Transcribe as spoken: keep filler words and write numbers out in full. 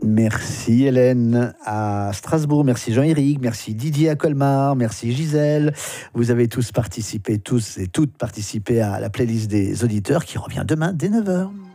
Merci Hélène à Strasbourg, merci Jean-Éric, merci Didier à Colmar, merci Gisèle. Vous avez tous participé, tous et toutes participé à la playlist des auditeurs qui revient demain dès neuf heures.